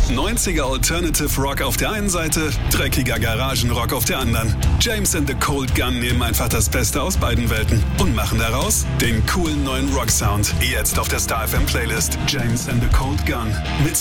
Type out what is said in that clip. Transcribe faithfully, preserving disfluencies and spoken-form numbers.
neunziger Alternative Rock auf der einen Seite, dreckiger Garagenrock auf der anderen. James and the Cold Gun nehmen einfach das Beste aus beiden Welten und machen daraus den coolen neuen Rock-Sound. Jetzt auf der Star F M Playlist. James and the Cold Gun mit